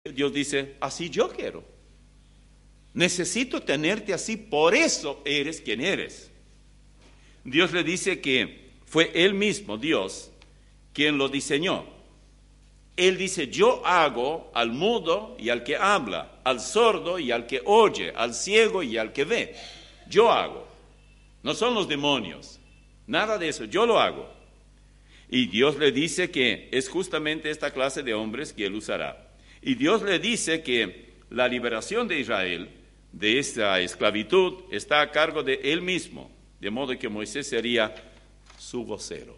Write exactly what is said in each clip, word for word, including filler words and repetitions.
Dios dice, así yo quiero. Necesito tenerte así, por eso eres quien eres. Dios le dice que fue Él mismo, Dios, quien lo diseñó. Él dice, yo hago al mudo y al que habla, al sordo y al que oye, al ciego y al que ve. Yo hago. No son los demonios. Nada de eso, yo lo hago. Y Dios le dice que es justamente esta clase de hombres que Él usará. Y Dios le dice que la liberación de Israel de esta esclavitud está a cargo de Él mismo, de modo que Moisés sería su vocero.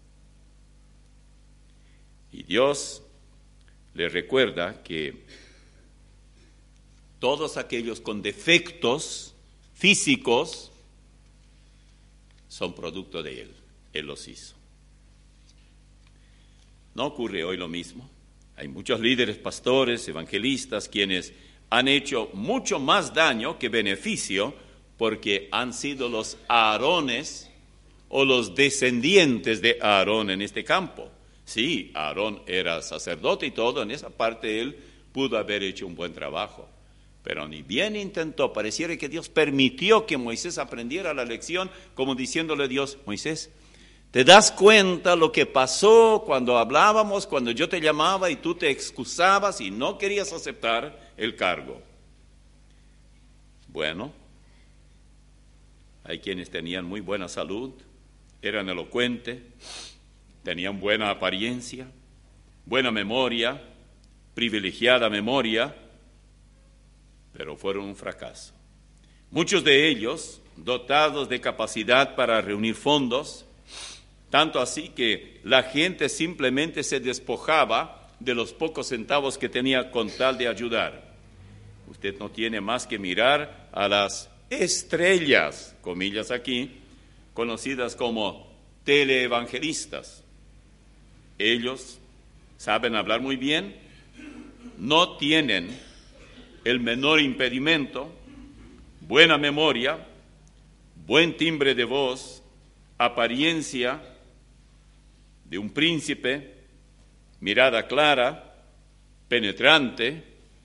Y Dios le recuerda que todos aquellos con defectos físicos son producto de Él. Él los hizo. ¿No ocurre hoy lo mismo? Hay muchos líderes, pastores, evangelistas, quienes han hecho mucho más daño que beneficio porque han sido los Aarones o los descendientes de Aarón en este campo. Sí, Aarón era sacerdote y todo, en esa parte él pudo haber hecho un buen trabajo. Pero ni bien intentó, pareciera que Dios permitió que Moisés aprendiera la lección, como diciéndole a Dios, Moisés, ¿te das cuenta lo que pasó cuando hablábamos, cuando yo te llamaba y tú te excusabas y no querías aceptar el cargo? Bueno, hay quienes tenían muy buena salud, eran elocuentes, tenían buena apariencia, buena memoria, privilegiada memoria, pero fueron un fracaso. Muchos de ellos dotados de capacidad para reunir fondos, tanto así que la gente simplemente se despojaba de los pocos centavos que tenía con tal de ayudar. Usted no tiene más que mirar a las estrellas, comillas aquí, conocidas como teleevangelistas. Ellos saben hablar muy bien, no tienen el menor impedimento, buena memoria, buen timbre de voz, apariencia de un príncipe, mirada clara, penetrante,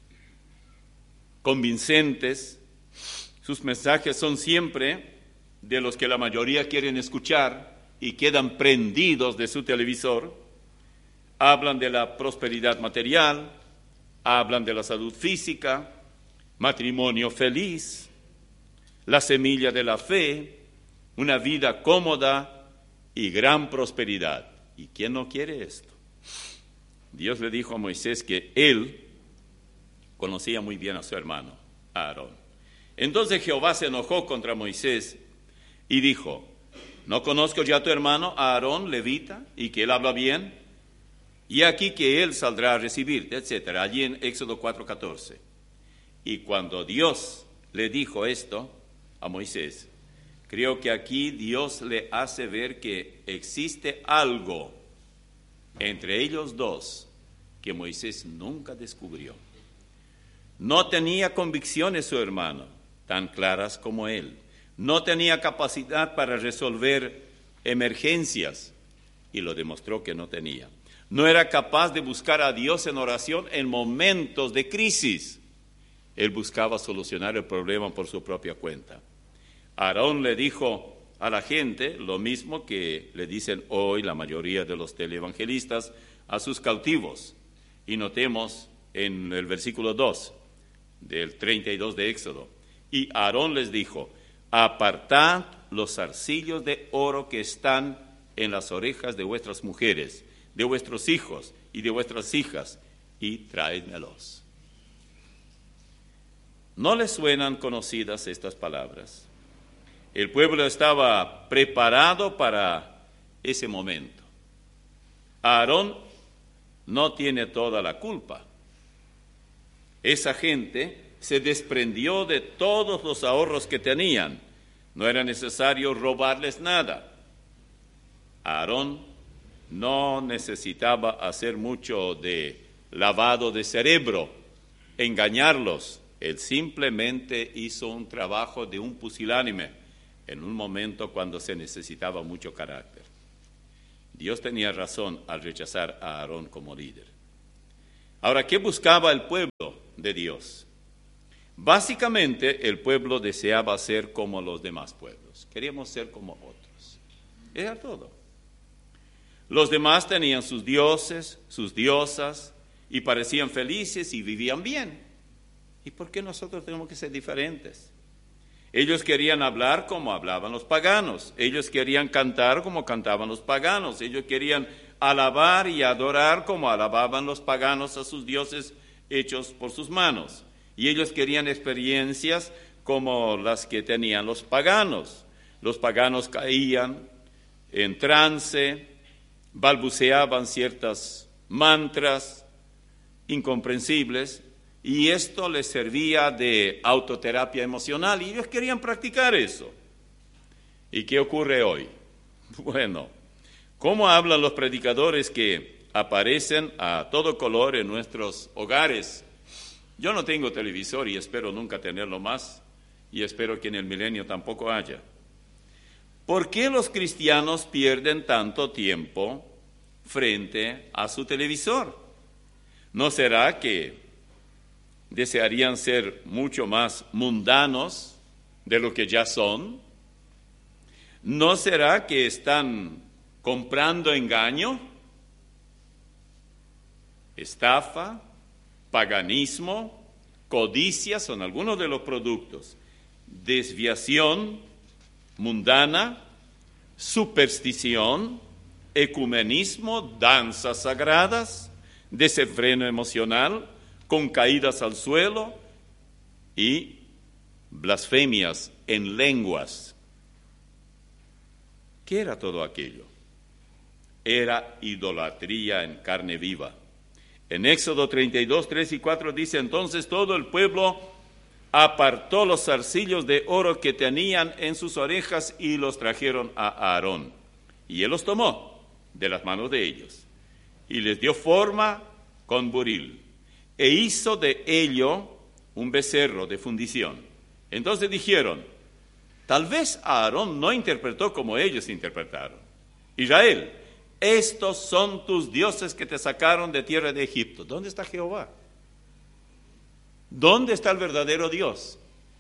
convincentes. Sus mensajes son siempre de los que la mayoría quieren escuchar y quedan prendidos de su televisor. Hablan de la prosperidad material, hablan de la salud física, matrimonio feliz, la semilla de la fe, una vida cómoda y gran prosperidad. ¿Y quién no quiere esto? Dios le dijo a Moisés que él conocía muy bien a su hermano, a Aarón. Entonces Jehová se enojó contra Moisés y dijo, ¿no conozco ya a tu hermano, a Aarón, levita, y que él habla bien? Y aquí que él saldrá a recibirte, etcétera, allí en Éxodo cuatro catorce. Y cuando Dios le dijo esto a Moisés, creo que aquí Dios le hace ver que existe algo entre ellos dos que Moisés nunca descubrió. No tenía convicciones su hermano, tan claras como él. No tenía capacidad para resolver emergencias, y lo demostró que no tenía. No era capaz de buscar a Dios en oración en momentos de crisis. Él buscaba solucionar el problema por su propia cuenta. Aarón le dijo a la gente lo mismo que le dicen hoy la mayoría de los teleevangelistas a sus cautivos. Y notemos en el versículo dos del treinta y dos de Éxodo. Y Aarón les dijo, apartad los zarcillos de oro que están en las orejas de vuestras mujeres, de vuestros hijos y de vuestras hijas, y traédmelos. ¿No les suenan conocidas estas palabras? El pueblo estaba preparado para ese momento. Aarón no tiene toda la culpa. Esa gente se desprendió de todos los ahorros que tenían. No era necesario robarles nada. Aarón no necesitaba hacer mucho de lavado de cerebro, engañarlos. Él simplemente hizo un trabajo de un pusilánime en un momento cuando se necesitaba mucho carácter. Dios tenía razón al rechazar a Aarón como líder. Ahora, ¿qué buscaba el pueblo de Dios? Básicamente, el pueblo deseaba ser como los demás pueblos. Queríamos ser como otros. Era todo. Los demás tenían sus dioses, sus diosas, y parecían felices y vivían bien. ¿Y por qué nosotros tenemos que ser diferentes? Ellos querían hablar como hablaban los paganos. Ellos querían cantar como cantaban los paganos. Ellos querían alabar y adorar como alababan los paganos a sus dioses hechos por sus manos. Y ellos querían experiencias como las que tenían los paganos. Los paganos caían en trance, balbuceaban ciertas mantras incomprensibles, y esto les servía de autoterapia emocional, y ellos querían practicar eso. ¿Y qué ocurre hoy? Bueno, ¿cómo hablan los predicadores que aparecen a todo color en nuestros hogares? Yo no tengo televisor y espero nunca tenerlo más, y espero que en el milenio tampoco haya. ¿Por qué los cristianos pierden tanto tiempo frente a su televisor? ¿No será que desearían ser mucho más mundanos de lo que ya son? ¿No será que están comprando engaño, estafa, paganismo, codicia? Son algunos de los productos. Desviación mundana, superstición, ecumenismo, danzas sagradas, desenfreno emocional, con caídas al suelo y blasfemias en lenguas. ¿Qué era todo aquello? Era idolatría en carne viva. En Éxodo treinta y dos, tres y cuatro dice: entonces todo el pueblo apartó los zarcillos de oro que tenían en sus orejas y los trajeron a Aarón. Y él los tomó de las manos de ellos y les dio forma con buril, e hizo de ello un becerro de fundición. Entonces dijeron: tal vez Aarón no interpretó como ellos interpretaron. Israel, estos son tus dioses que te sacaron de tierra de Egipto. ¿Dónde está Jehová? ¿Dónde está el verdadero Dios?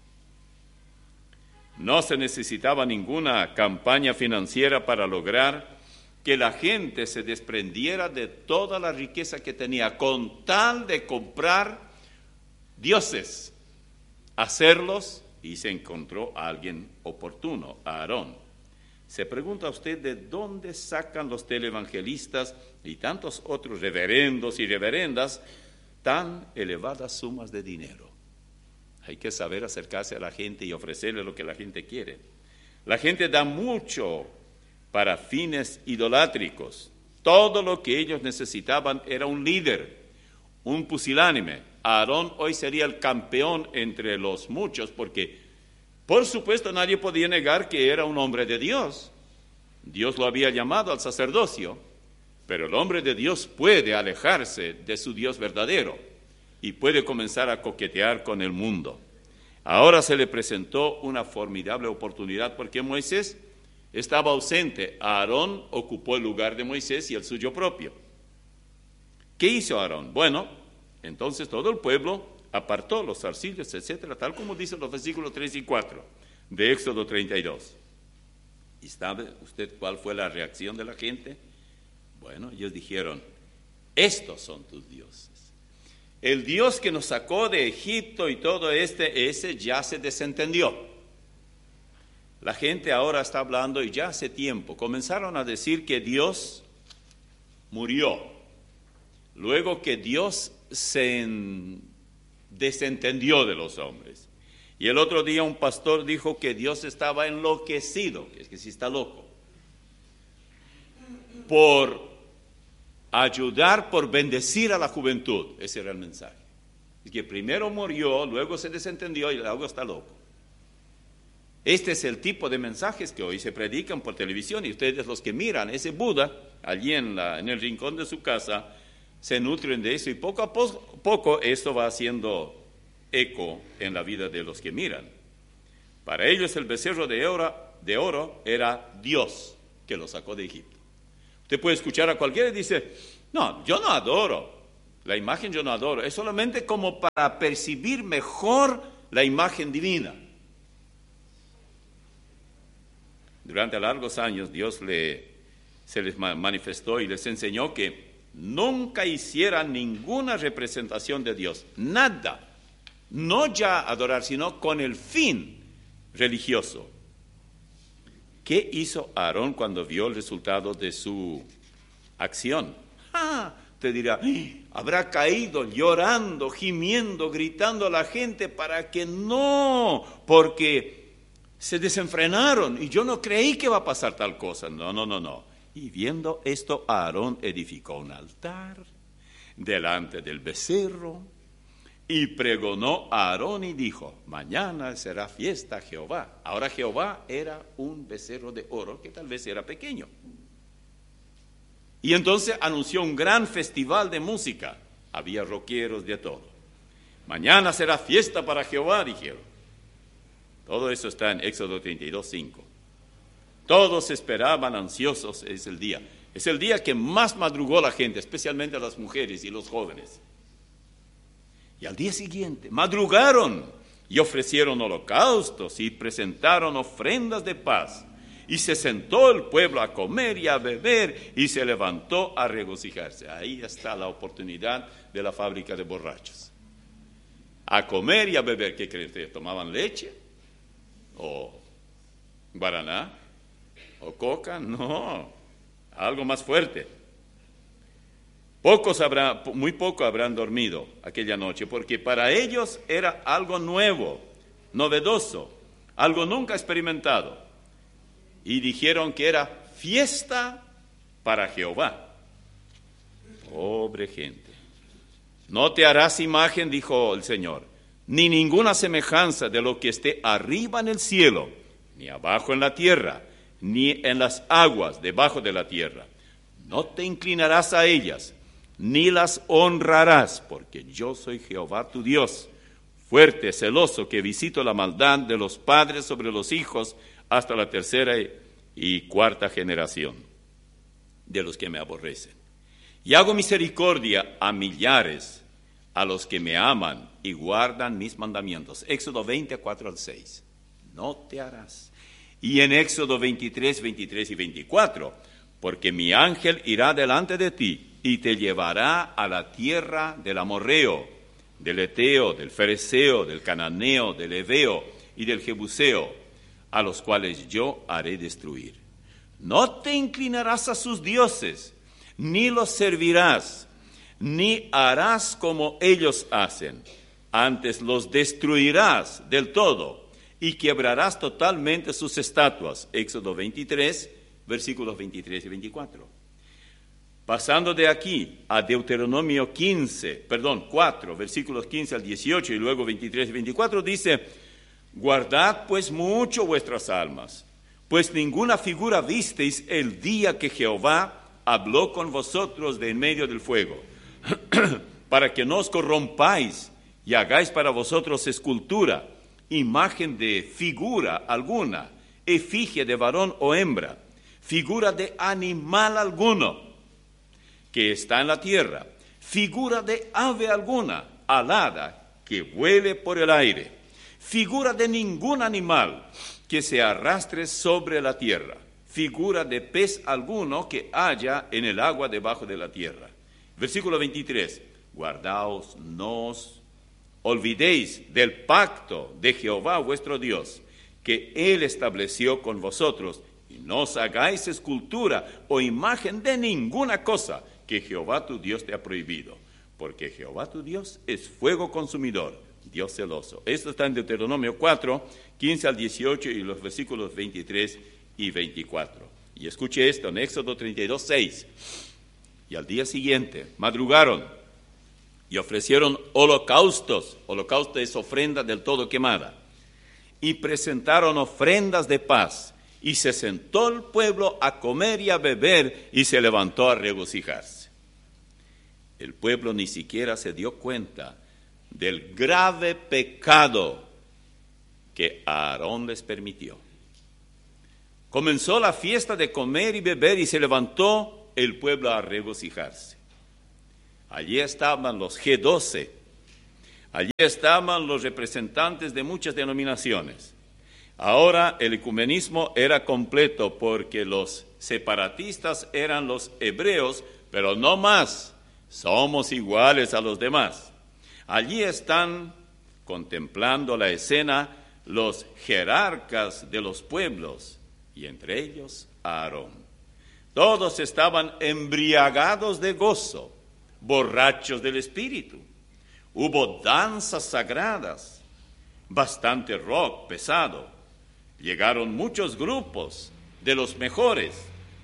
No se necesitaba ninguna campaña financiera para lograr que la gente se desprendiera de toda la riqueza que tenía, con tal de comprar dioses, hacerlos, y se encontró a alguien oportuno, a Aarón. Se pregunta usted de dónde sacan los televangelistas y tantos otros reverendos y reverendas tan elevadas sumas de dinero. Hay que saber acercarse a la gente y ofrecerle lo que la gente quiere. La gente da mucho para fines idolátricos. Todo lo que ellos necesitaban era un líder, un pusilánime. Aarón hoy sería el campeón entre los muchos, porque por supuesto nadie podía negar que era un hombre de Dios. Dios lo había llamado al sacerdocio, pero el hombre de Dios puede alejarse de su Dios verdadero y puede comenzar a coquetear con el mundo. Ahora se le presentó una formidable oportunidad porque Moisés estaba ausente. Aarón ocupó el lugar de Moisés y el suyo propio. ¿Qué hizo Aarón? Bueno, entonces todo el pueblo apartó los zarcillos, etcétera, tal como dicen los versículos tres y cuatro de Éxodo treinta y dos. ¿Y sabe usted cuál fue la reacción de la gente? Bueno, ellos dijeron: estos son tus dioses. El Dios que nos sacó de Egipto y todo este, ese ya se desentendió. La gente ahora está hablando, y ya hace tiempo, comenzaron a decir que Dios murió. Luego que Dios se desentendió de los hombres. Y el otro día un pastor dijo que Dios estaba enloquecido, que es que sí está loco, por ayudar, por bendecir a la juventud. Ese era el mensaje. Es que primero murió, luego se desentendió y luego está loco. Este es el tipo de mensajes que hoy se predican por televisión, y ustedes los que miran ese Buda allí en, la, en el rincón de su casa se nutren de eso, y poco a poco, poco esto va haciendo eco en la vida de los que miran. Para ellos el becerro de oro, de oro era Dios que lo sacó de Egipto. Usted puede escuchar a cualquiera y dice: no, yo no adoro La imagen yo no adoro, es solamente como para percibir mejor la imagen divina. Durante largos años Dios le, se les manifestó y les enseñó que nunca hicieran ninguna representación de Dios, nada, no ya adorar, sino con el fin religioso. ¿Qué hizo Aarón cuando vio el resultado de su acción? ¡Ah! Te dirá, habrá caído llorando, gimiendo, gritando a la gente para que no, porque se desenfrenaron y yo no creí que va a pasar tal cosa. No, no, no, no. Y viendo esto, Aarón edificó un altar delante del becerro y pregonó a Aarón y dijo, mañana será fiesta a Jehová. Ahora Jehová era un becerro de oro que tal vez era pequeño. Y entonces anunció un gran festival de música. Había rockeros de todo. Mañana será fiesta para Jehová, dijeron. Todo eso está en Éxodo treinta y dos, cinco. Todos esperaban ansiosos, es el día. Es el día que más madrugó la gente, especialmente las mujeres y los jóvenes. Y al día siguiente madrugaron y ofrecieron holocaustos y presentaron ofrendas de paz. Y se sentó el pueblo a comer y a beber y se levantó a regocijarse. Ahí está la oportunidad de la fábrica de borrachos. A comer y a beber. ¿Qué creen ustedes? ¿Tomaban leche? ¿O guaraná? ¿O coca? No, algo más fuerte. Pocos habrá, muy poco habrán dormido aquella noche, porque para ellos era algo nuevo, novedoso, algo nunca experimentado. Y dijeron que era fiesta para Jehová. Pobre gente. No te harás imagen, dijo el Señor, ni ninguna semejanza de lo que esté arriba en el cielo, ni abajo en la tierra, ni en las aguas debajo de la tierra. No te inclinarás a ellas, ni las honrarás, porque yo soy Jehová tu Dios, fuerte, celoso, que visito la maldad de los padres sobre los hijos hasta la tercera y cuarta generación de los que me aborrecen. Y hago misericordia a millares, a los que me aman y guardan mis mandamientos. Éxodo veinte, cuatro al seis. No te harás. Y en Éxodo veintitrés, veintitrés y veinticuatro, porque mi ángel irá delante de ti y te llevará a la tierra del amorreo, del eteo, del fereceo, del cananeo, del heveo y del jebuseo, a los cuales yo haré destruir. No te inclinarás a sus dioses, ni los servirás, ni harás como ellos hacen. Antes los destruirás del todo y quebrarás totalmente sus estatuas. Éxodo veintitrés, versículos veintitrés y veinticuatro. Pasando de aquí a Deuteronomio quince, perdón, cuatro, versículos quince al dieciocho y luego veintitrés y veinticuatro, dice: guardad pues mucho vuestras almas, pues ninguna figura visteis el día que Jehová habló con vosotros de en medio del fuego, para que no os corrompáis y hagáis para vosotros escultura, imagen de figura alguna, efigie de varón o hembra, figura de animal alguno que está en la tierra, figura de ave alguna, alada, que vuele por el aire, figura de ningún animal que se arrastre sobre la tierra, figura de pez alguno que haya en el agua debajo de la tierra. Versículo veintitrés, guardaos, no os olvidéis del pacto de Jehová vuestro Dios, que Él estableció con vosotros, y no os hagáis escultura o imagen de ninguna cosa que Jehová tu Dios te ha prohibido, porque Jehová tu Dios es fuego consumidor, Dios celoso. Esto está en Deuteronomio cuatro, quince al dieciocho y los versículos veintitrés y veinticuatro. Y escuche esto en Éxodo treinta y dos, seis. Y al día siguiente madrugaron y ofrecieron holocaustos, holocausto es ofrenda del todo quemada, y presentaron ofrendas de paz, y se sentó el pueblo a comer y a beber, y se levantó a regocijarse. El pueblo ni siquiera se dio cuenta del grave pecado que Aarón les permitió. Comenzó la fiesta de comer y beber, y se levantó el pueblo a regocijarse. Allí estaban los G doce. Allí estaban los representantes de muchas denominaciones. Ahora el ecumenismo era completo porque los separatistas eran los hebreos, pero no más. Somos iguales a los demás. Allí están contemplando la escena los jerarcas de los pueblos, y entre ellos Aarón. Todos estaban embriagados de gozo, borrachos del espíritu. Hubo danzas sagradas, bastante rock pesado. Llegaron muchos grupos de los mejores.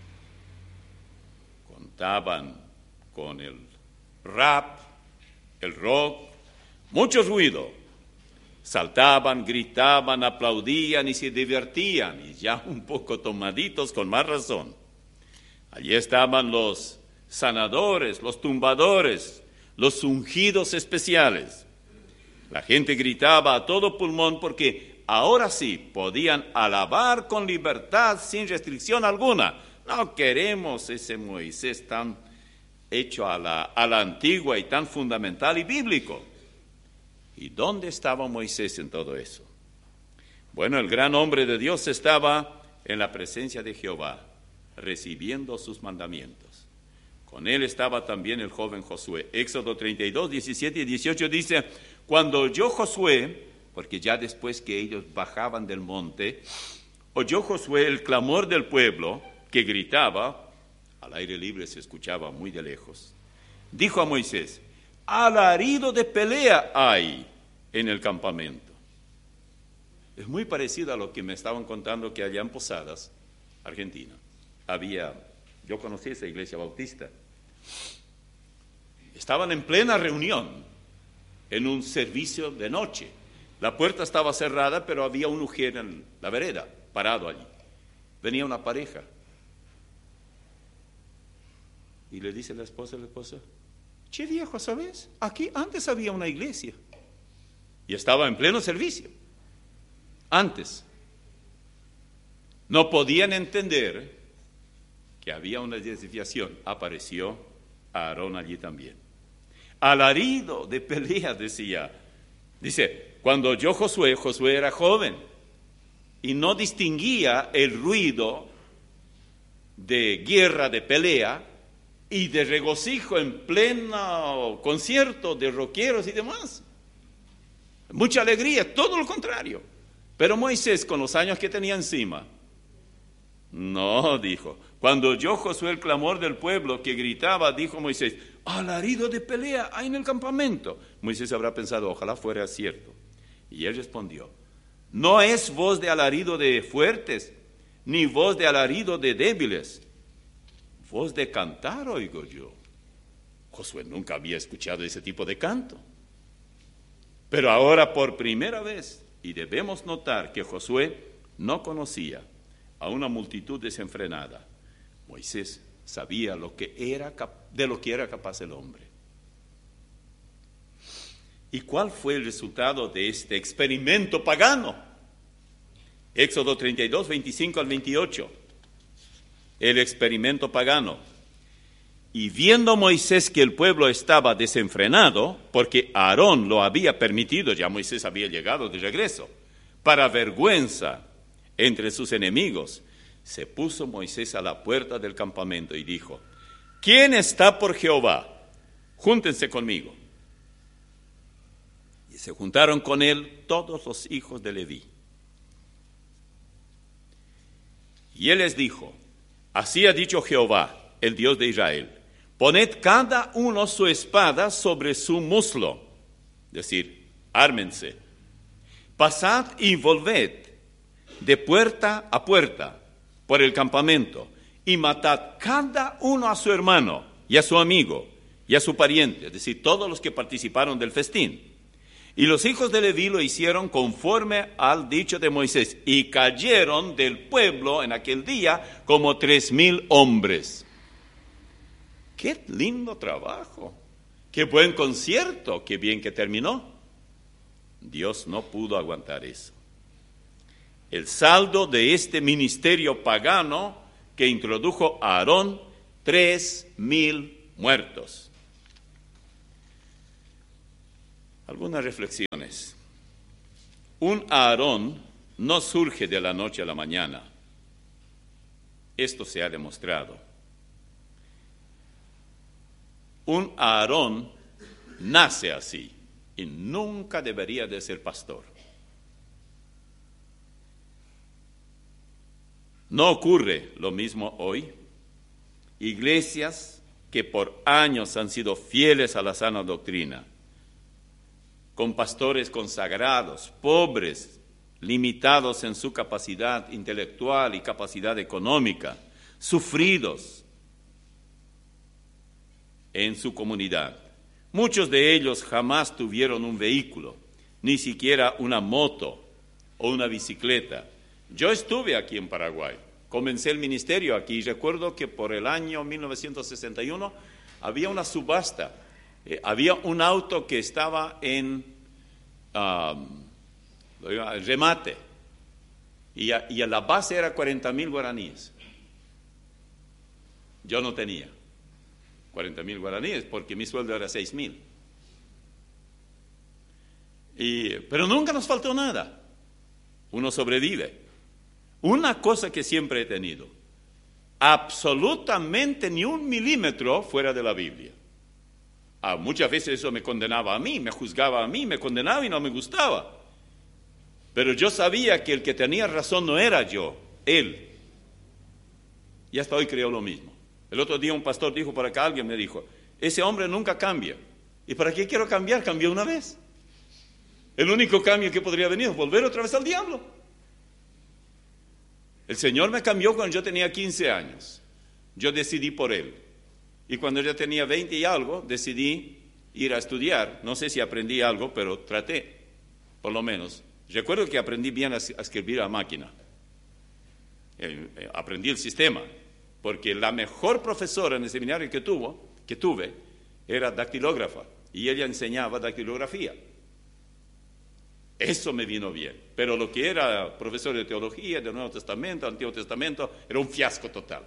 Contaban con el rap, el rock, mucho ruido. Saltaban, gritaban, aplaudían y se divertían, y ya un poco tomaditos con más razón. Allí estaban los sanadores, los tumbadores, los ungidos especiales. La gente gritaba a todo pulmón porque ahora sí podían alabar con libertad sin restricción alguna. No queremos ese Moisés tan hecho a la, a la antigua y tan fundamental y bíblico. ¿Y dónde estaba Moisés en todo eso? Bueno, el gran hombre de Dios estaba en la presencia de Jehová, recibiendo sus mandamientos. Con él estaba también el joven Josué. Éxodo treinta y dos, diecisiete y dieciocho dice, cuando oyó Josué, porque ya después que ellos bajaban del monte, oyó Josué el clamor del pueblo que gritaba, al aire libre se escuchaba muy de lejos, dijo a Moisés, alarido de pelea hay en el campamento. Es muy parecido a lo que me estaban contando que allá en Posadas, Argentina, había, yo conocí esa iglesia bautista, estaban en plena reunión, en un servicio de noche. La puerta estaba cerrada, pero había un mujer en la vereda, parado allí. Venía una pareja. Y le dice la esposa a la esposa, che viejo, ¿sabes? Aquí antes había una iglesia. Y estaba en pleno servicio. Antes. No podían entender que había una desviación. Apareció Aarón allí también. Alarido de pelea, decía. Dice, cuando oyó Josué, Josué era joven y no distinguía el ruido de guerra, de pelea y de regocijo en pleno concierto de rockeros y demás. Mucha alegría, todo lo contrario. Pero Moisés, con los años que tenía encima, no, dijo. Cuando oyó Josué el clamor del pueblo que gritaba, dijo Moisés, alarido de pelea hay en el campamento. Moisés habrá pensado, ojalá fuera cierto. Y él respondió, no es voz de alarido de fuertes, ni voz de alarido de débiles. Voz de cantar oigo yo. Josué nunca había escuchado ese tipo de canto. Pero ahora por primera vez, y debemos notar que Josué no conocía a una multitud desenfrenada, Moisés sabía lo que era, de lo que era capaz el hombre. ¿Y cuál fue el resultado de este experimento pagano? Éxodo treinta y dos, veinticinco al veintiocho. El experimento pagano. Y viendo Moisés que el pueblo estaba desenfrenado, porque Aarón lo había permitido, ya Moisés había llegado de regreso, para vergüenza entre sus enemigos, se puso Moisés a la puerta del campamento y dijo, ¿quién está por Jehová? Júntense conmigo. Y se juntaron con él todos los hijos de Leví. Y él les dijo, así ha dicho Jehová, el Dios de Israel, poned cada uno su espada sobre su muslo, es decir, ármense, pasad y volved de puerta a puerta por el campamento y matad cada uno a su hermano y a su amigo y a su pariente, es decir, todos los que participaron del festín. Y los hijos de Leví lo hicieron conforme al dicho de Moisés, y cayeron del pueblo en aquel día como tres mil hombres. ¡Qué lindo trabajo! ¡Qué buen concierto! ¡Qué bien que terminó! Dios no pudo aguantar eso. El saldo de este ministerio pagano que introdujo Aarón, tres mil muertos. Algunas reflexiones. Un Aarón no surge de la noche a la mañana. Esto se ha demostrado. Un Aarón nace así y nunca debería de ser pastor. No ocurre lo mismo hoy. Iglesias que por años han sido fieles a la sana doctrina, con pastores consagrados, pobres, limitados en su capacidad intelectual y capacidad económica, sufridos en su comunidad. Muchos de ellos jamás tuvieron un vehículo, ni siquiera una moto o una bicicleta. Yo estuve aquí en Paraguay, comencé el ministerio aquí y recuerdo que por el año mil novecientos sesenta y uno había una subasta. Eh, había un auto que estaba en um, remate y a, y a la base era cuarenta mil guaraníes. Yo no tenía cuarenta mil guaraníes porque mi sueldo era seis mil. Y, pero nunca nos faltó nada. Uno sobrevive. Una cosa que siempre he tenido, absolutamente ni un milímetro fuera de la Biblia. Ah, muchas veces eso me condenaba a mí, me juzgaba a mí, me condenaba y no me gustaba. Pero yo sabía que el que tenía razón no era yo, él. Y hasta hoy creo lo mismo. El otro día un pastor dijo por acá, alguien me dijo, ese hombre nunca cambia. ¿Y para qué quiero cambiar? Cambió una vez. El único cambio que podría venir es volver otra vez al diablo. El Señor me cambió cuando yo tenía quince años. Yo decidí por Él. Y cuando yo tenía veinte y algo, decidí ir a estudiar. No sé si aprendí algo, pero traté, por lo menos. Recuerdo que aprendí bien a escribir a máquina. Eh, eh, aprendí el sistema. Porque la mejor profesora en el seminario que, tuvo, que tuve era dactilógrafa. Y ella enseñaba dactilografía. Eso me vino bien, pero lo que era profesor de teología, del Nuevo Testamento, Antiguo Testamento, era un fiasco total.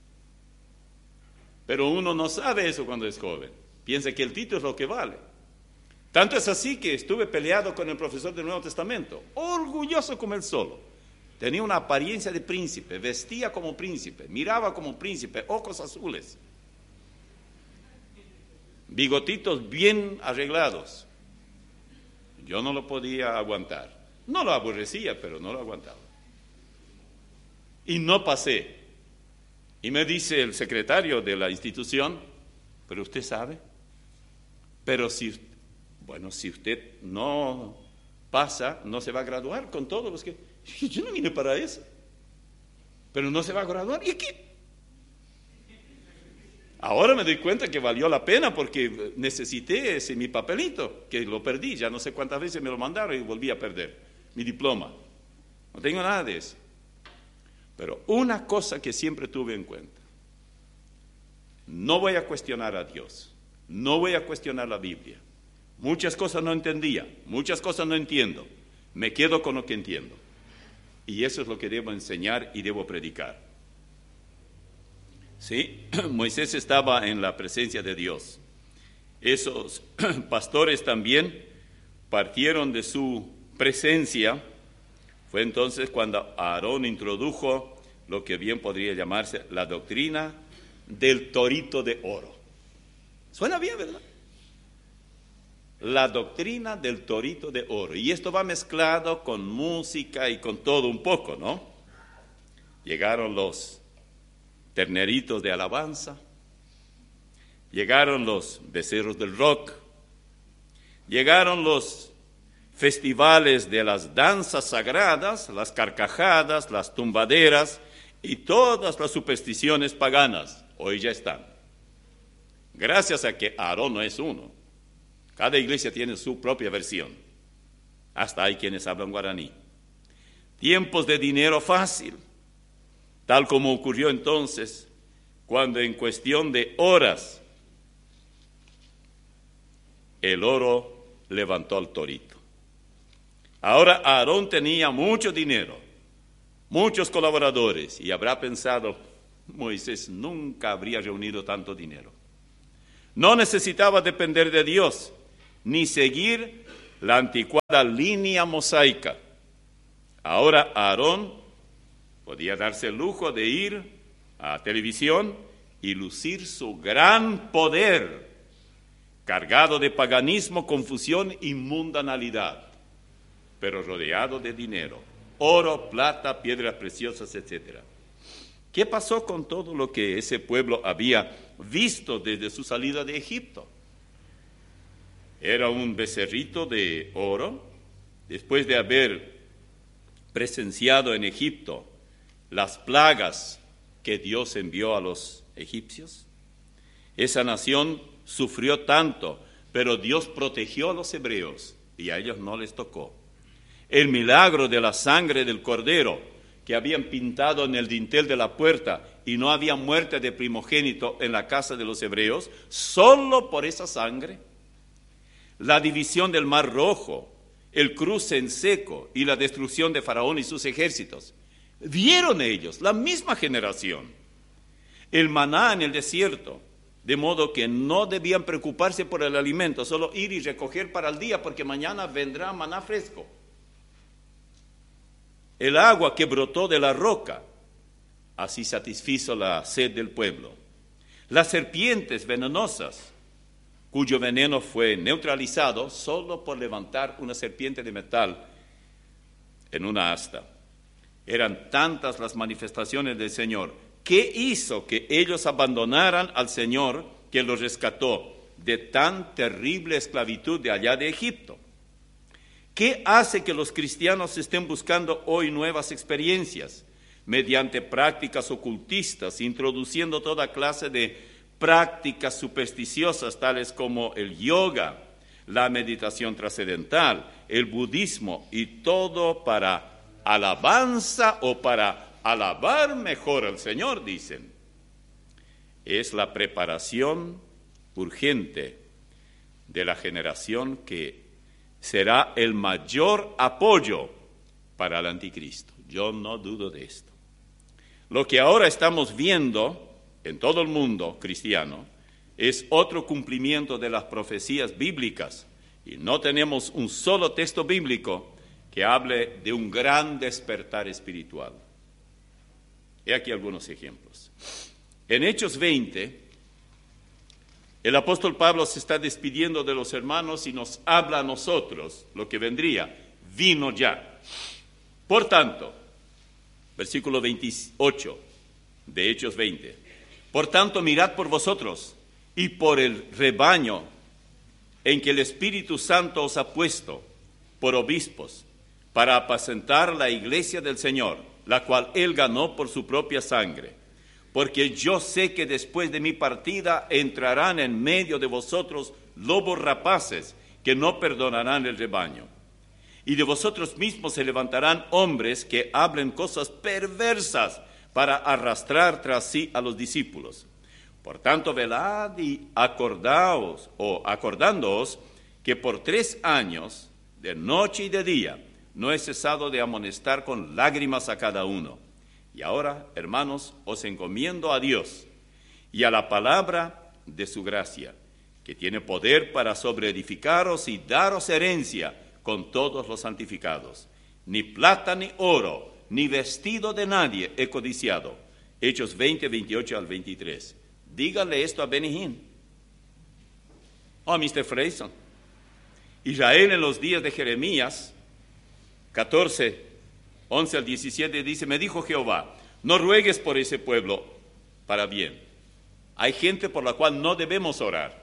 Pero uno no sabe eso cuando es joven, piensa que el título es lo que vale. Tanto es así que estuve peleado con el profesor del Nuevo Testamento, orgulloso como él solo. Tenía una apariencia de príncipe, vestía como príncipe, miraba como príncipe, ojos azules, bigotitos bien arreglados. Yo no lo podía aguantar. No lo aborrecía, pero no lo aguantaba. Y no pasé. Y me dice el secretario de la institución, pero usted sabe, pero si, bueno, si usted no pasa, no se va a graduar con todos los que... Yo no vine para eso. Pero no se va a graduar. ¿Y qué? Ahora me doy cuenta que valió la pena porque necesité ese mi papelito, que lo perdí, ya no sé cuántas veces me lo mandaron y volví a perder, mi diploma. No tengo nada de eso. Pero una cosa que siempre tuve en cuenta, no voy a cuestionar a Dios, no voy a cuestionar la Biblia. Muchas cosas no entendía, muchas cosas no entiendo, me quedo con lo que entiendo. Y eso es lo que debo enseñar y debo predicar. Sí, Moisés estaba en la presencia de Dios. Esos pastores también partieron de su presencia. Fue entonces cuando Aarón introdujo lo que bien podría llamarse la doctrina del torito de oro. Suena bien, ¿verdad? La doctrina del torito de oro. Y esto va mezclado con música y con todo un poco, ¿no? Llegaron los terneritos de alabanza, llegaron los becerros del rock, llegaron los festivales de las danzas sagradas, las carcajadas, las tumbaderas y todas las supersticiones paganas. Hoy ya están. Gracias a que Aarón no es uno. Cada iglesia tiene su propia versión. Hasta hay quienes hablan guaraní. Tiempos de dinero fácil. Tal como ocurrió entonces, cuando en cuestión de horas el oro levantó al torito. Ahora Aarón tenía mucho dinero, muchos colaboradores, y habrá pensado, Moisés nunca habría reunido tanto dinero. No necesitaba depender de Dios, ni seguir la anticuada línea mosaica. Ahora Aarón podía darse el lujo de ir a televisión y lucir su gran poder, cargado de paganismo, confusión y mundanalidad, pero rodeado de dinero, oro, plata, piedras preciosas, etcétera. ¿Qué pasó con todo lo que ese pueblo había visto desde su salida de Egipto? Era un becerrito de oro, después de haber presenciado en Egipto las plagas que Dios envió a los egipcios. Esa nación sufrió tanto, pero Dios protegió a los hebreos y a ellos no les tocó. El milagro de la sangre del cordero que habían pintado en el dintel de la puerta y no había muerte de primogénito en la casa de los hebreos, solo por esa sangre. La división del Mar Rojo, el cruce en seco y la destrucción de Faraón y sus ejércitos. Vieron ellos, la misma generación, el maná en el desierto, de modo que no debían preocuparse por el alimento, solo ir y recoger para el día, porque mañana vendrá maná fresco. El agua que brotó de la roca, así satisfizo la sed del pueblo. Las serpientes venenosas, cuyo veneno fue neutralizado solo por levantar una serpiente de metal en una asta. Eran tantas las manifestaciones del Señor. ¿Qué hizo que ellos abandonaran al Señor que los rescató de tan terrible esclavitud de allá de Egipto? ¿Qué hace que los cristianos estén buscando hoy nuevas experiencias mediante prácticas ocultistas, introduciendo toda clase de prácticas supersticiosas tales como el yoga, la meditación trascendental, el budismo y todo para alabanza o para alabar mejor al Señor, dicen? Es la preparación urgente de la generación que será el mayor apoyo para el anticristo. Yo no dudo de esto. Lo que ahora estamos viendo en todo el mundo cristiano es otro cumplimiento de las profecías bíblicas, y no tenemos un solo texto bíblico que hable de un gran despertar espiritual. He aquí algunos ejemplos. En Hechos veinte, el apóstol Pablo se está despidiendo de los hermanos y nos habla a nosotros lo que vendría. Vino ya. Por tanto, versículo veintiocho de Hechos veinte. Por tanto, mirad por vosotros y por el rebaño en que el Espíritu Santo os ha puesto por obispos, para apacentar la iglesia del Señor, la cual Él ganó por su propia sangre. Porque yo sé que después de mi partida entrarán en medio de vosotros lobos rapaces que no perdonarán el rebaño. Y de vosotros mismos se levantarán hombres que hablen cosas perversas para arrastrar tras sí a los discípulos. Por tanto, velad y acordaos, o acordándoos, que por tres años, de noche y de día, no he cesado de amonestar con lágrimas a cada uno. Y ahora, hermanos, os encomiendo a Dios y a la palabra de su gracia, que tiene poder para sobreedificaros y daros herencia con todos los santificados. Ni plata ni oro, ni vestido de nadie he codiciado. Hechos veinte, veintiocho al veintitrés. Dígale esto a Benny Hinn. Oh, mister Freyson. Israel en los días de Jeremías, catorce, once al diecisiete, dice, me dijo Jehová, no ruegues por ese pueblo para bien. Hay gente por la cual no debemos orar.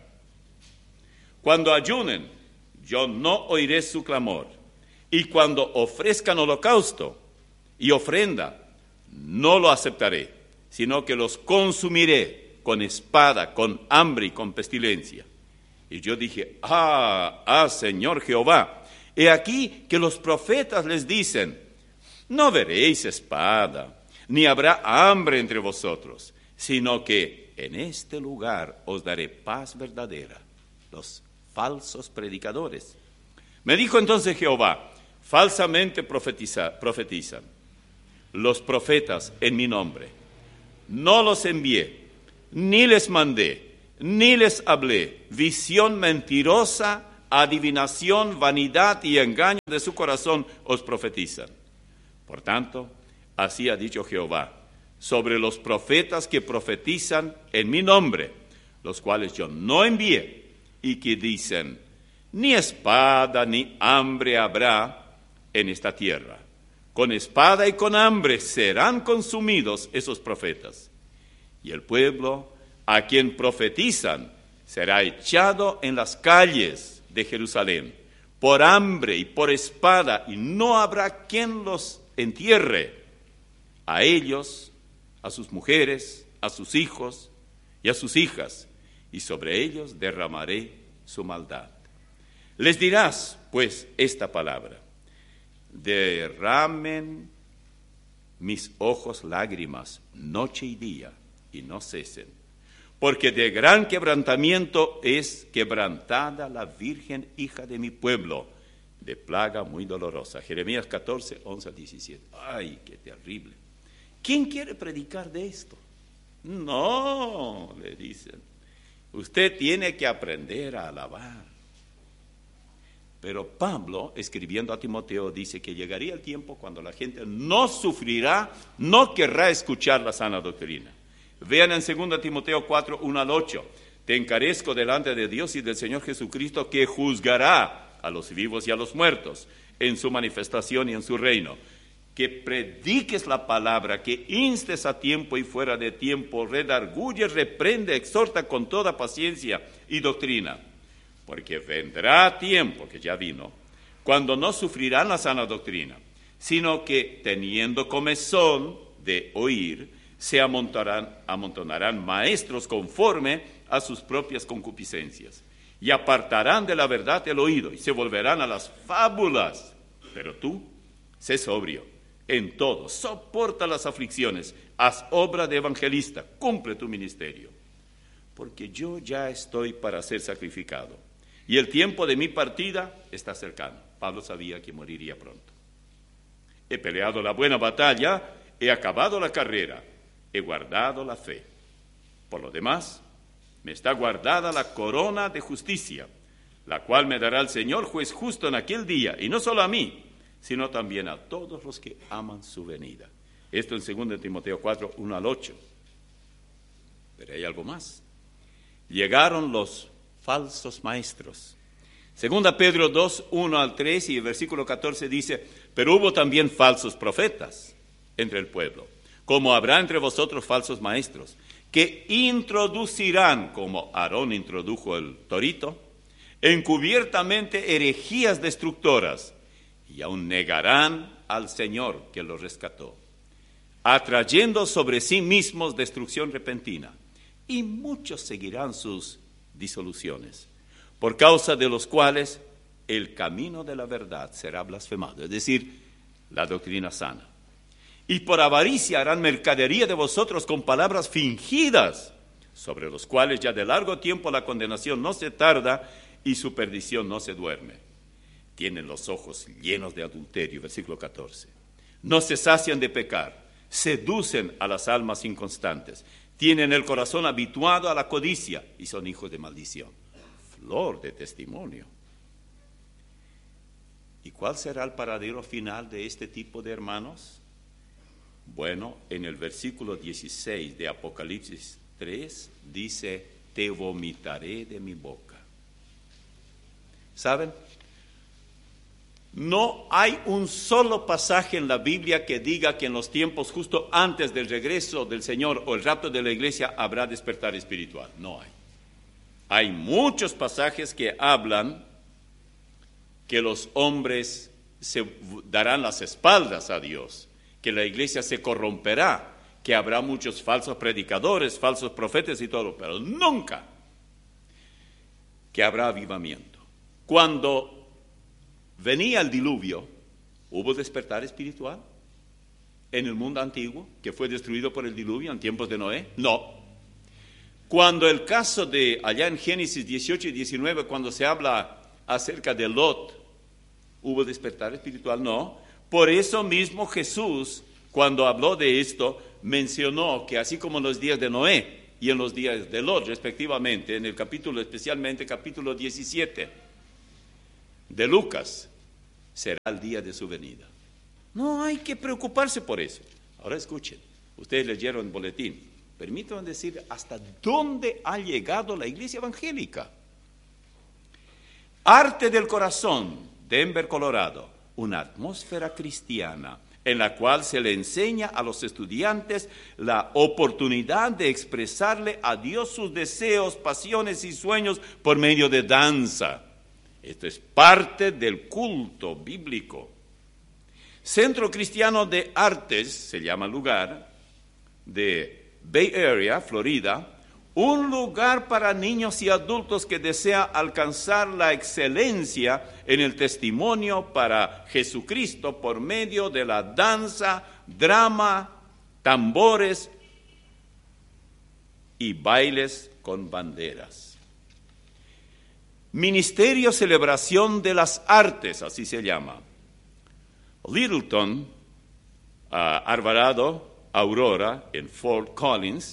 Cuando ayunen, yo no oiré su clamor. Y cuando ofrezcan holocausto y ofrenda, no lo aceptaré, sino que los consumiré con espada, con hambre y con pestilencia. Y yo dije, ah, ah, Señor Jehová, he aquí que los profetas les dicen, no veréis espada, ni habrá hambre entre vosotros, sino que en este lugar os daré paz verdadera. Los falsos predicadores. Me dijo entonces Jehová, falsamente profetiza, profetizan los profetas en mi nombre. No los envié, ni les mandé, ni les hablé. Visión mentirosa adivinación, vanidad y engaño de su corazón os profetizan. Por tanto, así ha dicho Jehová, sobre los profetas que profetizan en mi nombre, los cuales yo no envié, y que dicen, ni espada ni hambre habrá en esta tierra. Con espada y con hambre serán consumidos esos profetas. Y el pueblo a quien profetizan será echado en las calles de Jerusalén, por hambre y por espada, y no habrá quien los entierre. A ellos, a sus mujeres, a sus hijos y a sus hijas, y sobre ellos derramaré su maldad. Les dirás, pues, esta palabra, derramen mis ojos lágrimas noche y día, y no cesen, porque de gran quebrantamiento es quebrantada la Virgen hija de mi pueblo, de plaga muy dolorosa. Jeremías catorce, once a diecisiete. ¡Ay, qué terrible! ¿Quién quiere predicar de esto? No, le dicen. Usted tiene que aprender a alabar. Pero Pablo, escribiendo a Timoteo, dice que llegaría el tiempo cuando la gente no sufrirá, no querrá escuchar la sana doctrina. Vean en segunda Timoteo cuatro, uno al ocho. Te encarezco delante de Dios y del Señor Jesucristo, que juzgará a los vivos y a los muertos en su manifestación y en su reino. Que prediques la palabra, que instes a tiempo y fuera de tiempo, redarguye, reprende, exhorta con toda paciencia y doctrina. Porque vendrá tiempo, que ya vino, cuando no sufrirán la sana doctrina, sino que teniendo comezón de oír, se amontonarán, amontonarán maestros conforme a sus propias concupiscencias, y apartarán de la verdad el oído, y se volverán a las fábulas. Pero tú, sé sobrio en todo, soporta las aflicciones, haz obra de evangelista, cumple tu ministerio. Porque yo ya estoy para ser sacrificado, y el tiempo de mi partida está cercano. Pablo sabía que moriría pronto. He peleado la buena batalla, he acabado la carrera, he guardado la fe. Por lo demás, me está guardada la corona de justicia, la cual me dará el Señor juez justo en aquel día, y no solo a mí, sino también a todos los que aman su venida. Esto en segunda Timoteo cuatro, uno al ocho. Pero hay algo más. Llegaron los falsos maestros. Segunda Pedro dos, uno al tres y el versículo catorce dice, pero hubo también falsos profetas entre el pueblo, como habrá entre vosotros falsos maestros, que introducirán, como Aarón introdujo el torito, encubiertamente herejías destructoras, y aún negarán al Señor que los rescató, atrayendo sobre sí mismos destrucción repentina, y muchos seguirán sus disoluciones, por causa de los cuales el camino de la verdad será blasfemado, es decir, la doctrina sana. Y por avaricia harán mercadería de vosotros con palabras fingidas, sobre los cuales ya de largo tiempo la condenación no se tarda y su perdición no se duerme. Tienen los ojos llenos de adulterio, versículo catorce. No se sacian de pecar, seducen a las almas inconstantes, tienen el corazón habituado a la codicia y son hijos de maldición. Flor de testimonio. ¿Y cuál será el paradero final de este tipo de hermanos? Bueno, en el versículo dieciséis de Apocalipsis tres dice, te vomitaré de mi boca. ¿Saben? No hay un solo pasaje en la Biblia que diga que en los tiempos justo antes del regreso del Señor o el rapto de la iglesia habrá despertar espiritual. No hay. Hay muchos pasajes que hablan que los hombres se darán las espaldas a Dios, que la iglesia se corromperá, que habrá muchos falsos predicadores, falsos profetas y todo, pero nunca que habrá avivamiento. Cuando venía el diluvio, ¿hubo despertar espiritual en el mundo antiguo que fue destruido por el diluvio en tiempos de Noé? No. Cuando el caso de allá en Génesis dieciocho y diecinueve, cuando se habla acerca de Lot, ¿hubo despertar espiritual? No. Por eso mismo Jesús, cuando habló de esto, mencionó que así como en los días de Noé y en los días de Lot, respectivamente, en el capítulo, especialmente capítulo diecisiete, de Lucas será el día de su venida. No hay que preocuparse por eso. Ahora escuchen, ustedes leyeron el boletín. Permítanme decir hasta dónde ha llegado la iglesia evangélica. Arte del Corazón, Denver, Colorado, una atmósfera cristiana en la cual se le enseña a los estudiantes la oportunidad de expresarle a Dios sus deseos, pasiones y sueños por medio de danza. Esto es parte del culto bíblico. Centro Cristiano de Artes, se llama el lugar, de Bay Area, Florida, un lugar para niños y adultos que desea alcanzar la excelencia en el testimonio para Jesucristo por medio de la danza, drama, tambores y bailes con banderas. Ministerio Celebración de las Artes, así se llama. Littleton, uh, Alvarado, Aurora, en Fort Collins,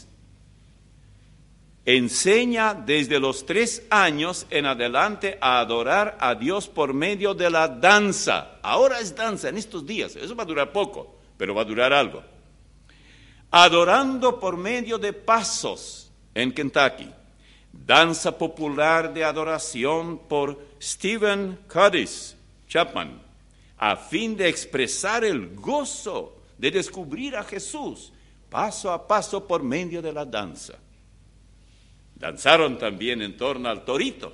enseña desde los tres años en adelante a adorar a Dios por medio de la danza. Ahora es danza en estos días, eso va a durar poco, pero va a durar algo. Adorando por medio de pasos en Kentucky. Danza popular de adoración por Stephen Curtis Chapman, a fin de expresar el gozo de descubrir a Jesús paso a paso por medio de la danza. Danzaron también en torno al torito.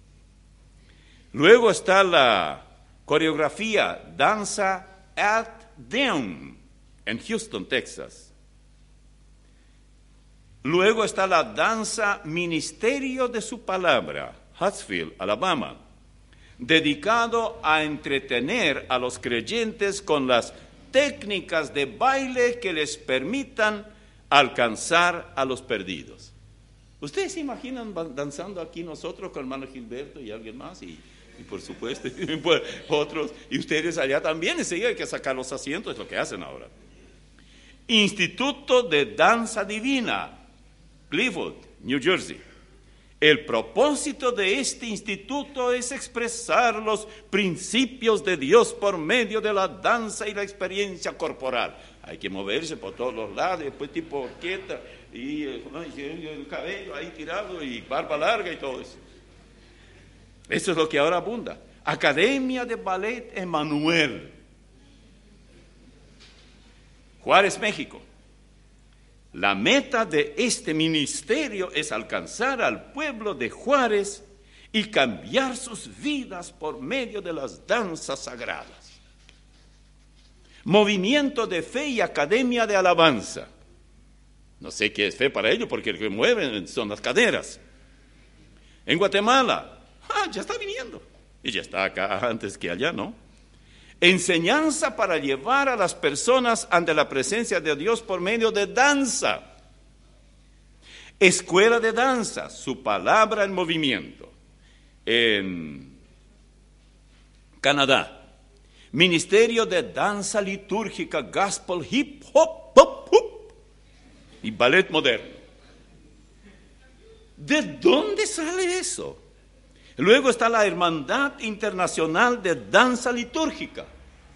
Luego está la coreografía Danza at Down en Houston, Texas. Luego está la danza Ministerio de su Palabra, Huntsville, Alabama, dedicado a entretener a los creyentes con las técnicas de baile que les permitan alcanzar a los perdidos. ¿Ustedes se imaginan danzando aquí nosotros con el hermano Gilberto y alguien más? Y, y por supuesto, y por otros, y ustedes allá también, enseguida hay que sacar los asientos, es lo que hacen ahora. Instituto de Danza Divina, Clifford, New Jersey. El propósito de este instituto es expresar los principios de Dios por medio de la danza y la experiencia corporal. Hay que moverse por todos los lados, después tipo orquesta, y el cabello ahí tirado, y barba larga y todo eso. Eso es lo que ahora abunda. Academia de Ballet Emanuel, Juárez, México. La meta de este ministerio es alcanzar al pueblo de Juárez y cambiar sus vidas por medio de las danzas sagradas. Movimiento de Fe y Academia de Alabanza. No sé qué es fe para ellos, porque lo que mueven son las caderas. En Guatemala, ah, ya está viniendo. Y ya está acá antes que allá, ¿no? Enseñanza para llevar a las personas ante la presencia de Dios por medio de danza. Escuela de danza, su palabra en movimiento. En Canadá. Ministerio de Danza Litúrgica, Gospel, Hip Hop, Hop, Hop y Ballet Moderno. ¿De dónde sale eso? Luego está la Hermandad Internacional de Danza Litúrgica.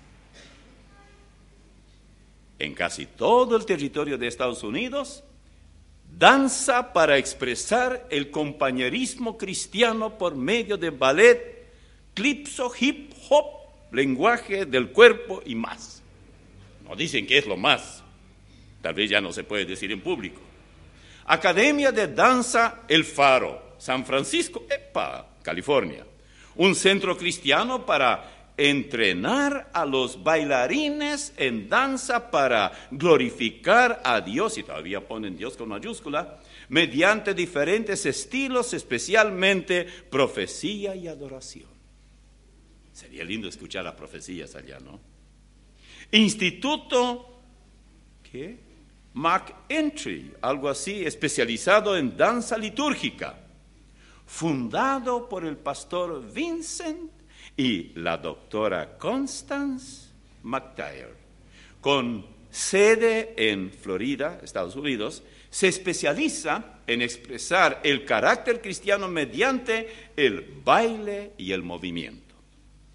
En casi todo el territorio de Estados Unidos, danza para expresar el compañerismo cristiano por medio de ballet, clipso, hip hop, lenguaje del cuerpo y más. No dicen que es lo más. Tal vez ya no se puede decir en público. Academia de Danza El Faro, San Francisco, epa, California. Un centro cristiano para entrenar a los bailarines en danza para glorificar a Dios, y todavía ponen Dios con mayúscula, mediante diferentes estilos, especialmente profecía y adoración. Sería lindo escuchar las profecías allá, ¿no? Instituto, ¿qué? McEntry, algo así, especializado en danza litúrgica, fundado por el pastor Vincent y la doctora Constance McTire, con sede en Florida, Estados Unidos. Se especializa en expresar el carácter cristiano mediante el baile y el movimiento.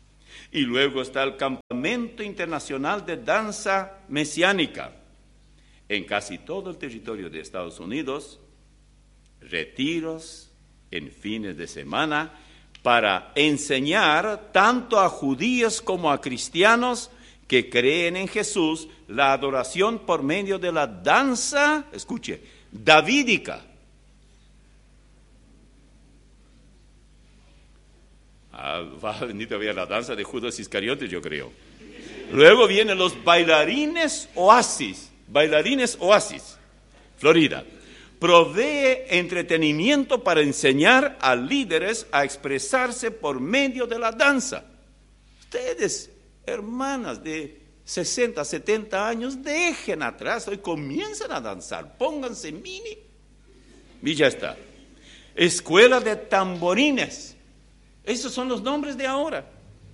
Y luego está el Campamento Internacional de Danza Mesiánica. En casi todo el territorio de Estados Unidos, retiros en fines de semana para enseñar tanto a judíos como a cristianos que creen en Jesús la adoración por medio de la danza, escuche, davídica. Ah, va a venir todavía la danza de Judas Iscariote, yo creo. Luego vienen los bailarines oasis, bailarines oasis, Florida. Provee entretenimiento para enseñar a líderes a expresarse por medio de la danza. Ustedes, hermanas de sesenta, setenta años, dejen atrás y comiencen a danzar, pónganse mini y ya está. Escuela de tamborines, esos son los nombres de ahora.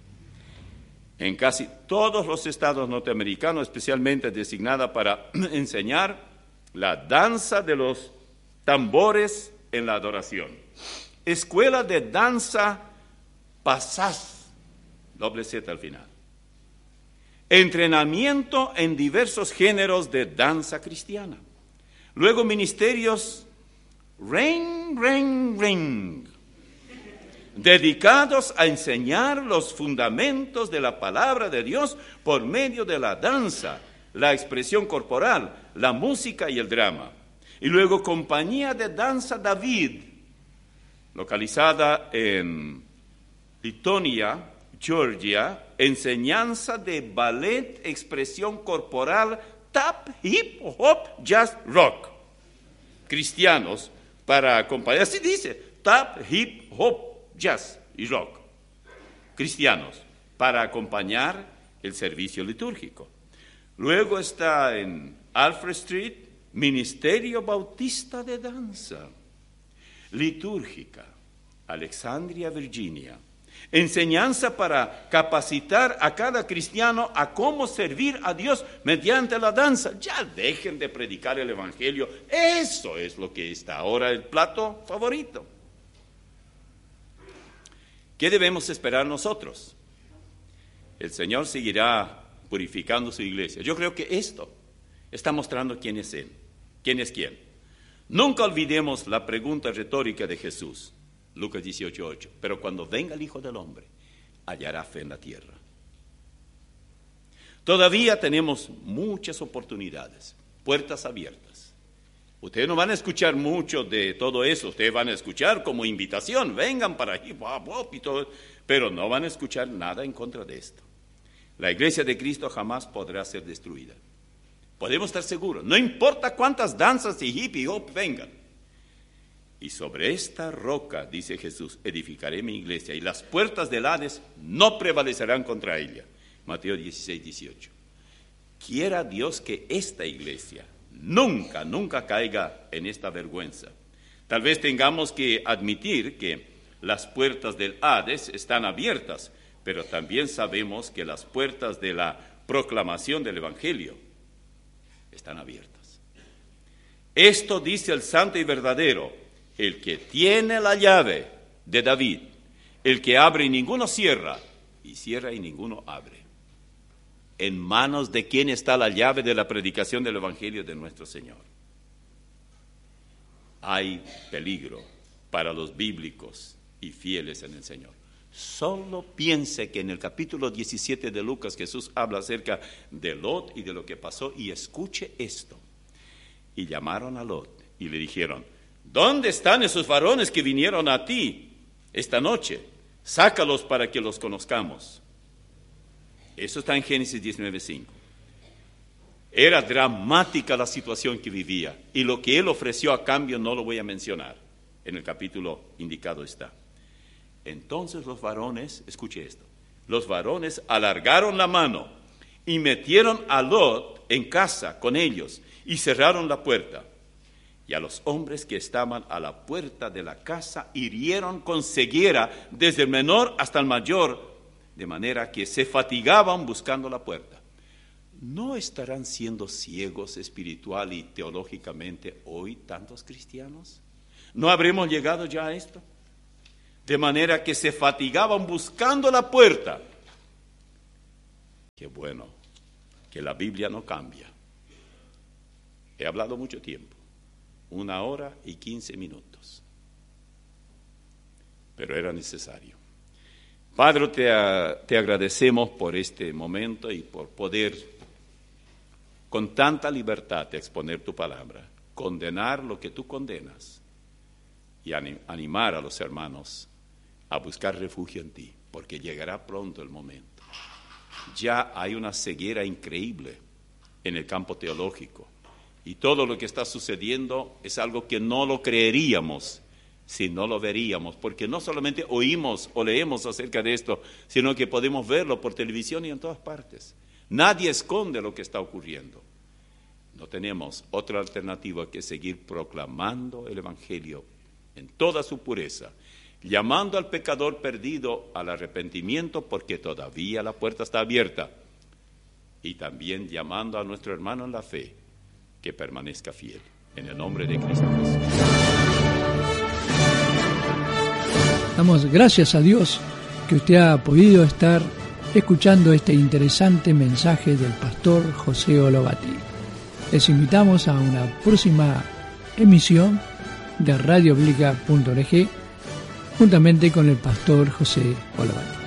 En casi todos los estados norteamericanos, especialmente designada para enseñar la danza de los tambores en la adoración. Escuela de danza Pasaz, doble Z al final. Entrenamiento en diversos géneros de danza cristiana. Luego ministerios Ring, Ring, Ring, dedicados a enseñar los fundamentos de la palabra de Dios por medio de la danza, la expresión corporal, la música y el drama. Y luego Compañía de Danza David, localizada en Litonia, Georgia, enseñanza de ballet, expresión corporal, tap, hip hop, jazz, rock. Cristianos para acompañar, así dice, tap, hip hop, jazz y rock. Cristianos para acompañar el servicio litúrgico. Luego está en Alfred Street, Ministerio Bautista de Danza, litúrgica, Alexandria, Virginia. Enseñanza para capacitar a cada cristiano a cómo servir a Dios mediante la danza. Ya dejen de predicar el evangelio. Eso es lo que está ahora el plato favorito. ¿Qué debemos esperar nosotros? El Señor seguirá purificando su iglesia. Yo creo que esto está mostrando quién es Él, quién es quién. Nunca olvidemos la pregunta retórica de Jesús, Lucas dieciocho ocho. Pero cuando venga el Hijo del Hombre, hallará fe en la tierra. Todavía tenemos muchas oportunidades, puertas abiertas. Ustedes no van a escuchar mucho de todo eso, ustedes van a escuchar como invitación, vengan para aquí, y todo, pero no van a escuchar nada en contra de esto. La iglesia de Cristo jamás podrá ser destruida. Podemos estar seguros, no importa cuántas danzas y hip y hop vengan. Y sobre esta roca, dice Jesús, edificaré mi iglesia, y las puertas del Hades no prevalecerán contra ella. Mateo dieciséis, dieciocho. Quiera Dios que esta iglesia nunca, nunca caiga en esta vergüenza. Tal vez tengamos que admitir que las puertas del Hades están abiertas, pero también sabemos que las puertas de la proclamación del Evangelio están abiertas. Esto dice el santo y verdadero, el que tiene la llave de David, el que abre y ninguno cierra, y cierra y ninguno abre. ¿En manos de quién está la llave de la predicación del Evangelio de nuestro Señor? Hay peligro para los bíblicos y fieles en el Señor. Solo piense que en el capítulo diecisiete de Lucas Jesús habla acerca de Lot y de lo que pasó, y escuche esto. Y llamaron a Lot y le dijeron, ¿dónde están esos varones que vinieron a ti esta noche? Sácalos para que los conozcamos. Eso está en Génesis diecinueve, cinco. Era dramática la situación que vivía, y lo que él ofreció a cambio no lo voy a mencionar. En el capítulo indicado está. Entonces los varones, escuche esto, los varones alargaron la mano y metieron a Lot en casa con ellos y cerraron la puerta. Y a los hombres que estaban a la puerta de la casa hirieron con ceguera desde el menor hasta el mayor, de manera que se fatigaban buscando la puerta. ¿No estarán siendo ciegos espiritual y teológicamente hoy tantos cristianos? ¿No habremos llegado ya a esto? De manera que se fatigaban buscando la puerta. Qué bueno que la Biblia no cambia. He hablado mucho tiempo, una hora y quince minutos, pero era necesario. Padre, te, te agradecemos por este momento y por poder con tanta libertad exponer tu palabra, condenar lo que tú condenas y animar a los hermanos a buscar refugio en ti, porque llegará pronto el momento. Ya hay una ceguera increíble en el campo teológico y todo lo que está sucediendo es algo que no lo creeríamos si no lo veríamos, porque no solamente oímos o leemos acerca de esto, sino que podemos verlo por televisión y en todas partes. Nadie esconde lo que está ocurriendo. No tenemos otra alternativa que seguir proclamando el Evangelio en toda su pureza, llamando al pecador perdido al arrepentimiento, porque todavía la puerta está abierta, y también llamando a nuestro hermano en la fe que permanezca fiel. En el nombre de Cristo Jesús. Damos gracias a Dios que usted ha podido estar escuchando este interesante mensaje del pastor José Olobati. Les invitamos a una próxima emisión de radio biblica punto org juntamente con el pastor José Olobati.